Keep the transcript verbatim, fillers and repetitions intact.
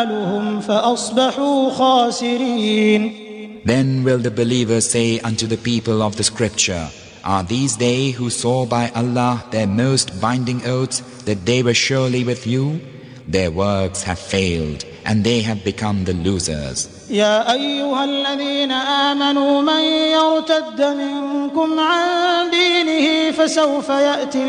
فأصبحوا خاسرين. Then will the believers say unto the people of the scripture, Are these they who swore by Allah their most binding oaths that they were surely with you? Their works have failed and they have become the losers. يا أيها الذين آمنوا من يرتد منكم عن دينه فسوف يأتي